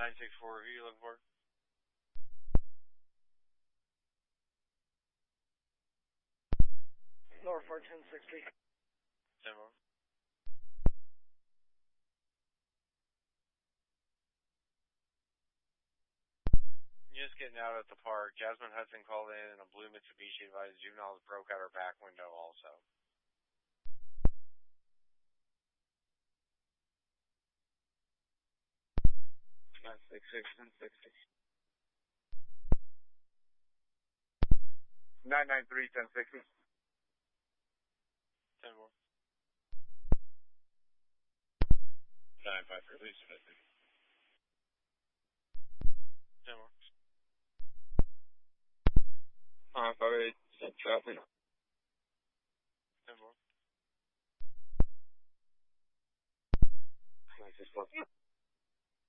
964, who you looking for? Lower 4, 1060. 10 more. Just getting out at the park. Jasmine Hudson called in a blue Mitsubishi, advised juveniles broke out her back window also. Nine 993 1060. 10 more. 953 please 50. 10 more. 58 traffic. 10 more. 964.